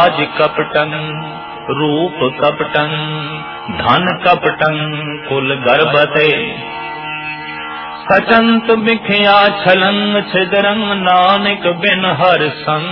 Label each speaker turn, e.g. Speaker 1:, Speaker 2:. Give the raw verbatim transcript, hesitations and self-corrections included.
Speaker 1: काज कपटन रूप कपटन धन कपटन कुल गर्भते सचंत मिखिया छलंग छिदरंग नानक बिन हर संग